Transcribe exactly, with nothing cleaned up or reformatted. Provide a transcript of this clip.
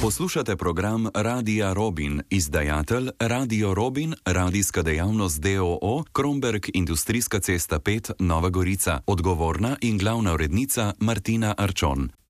Poslušate program Radia Robin, izdajatelj Radio Robin, radijska dejavnost d o o, Kromberk, Industrijska cesta pet, Nova Gorica, odgovorna in glavna urednica Martina Arčon.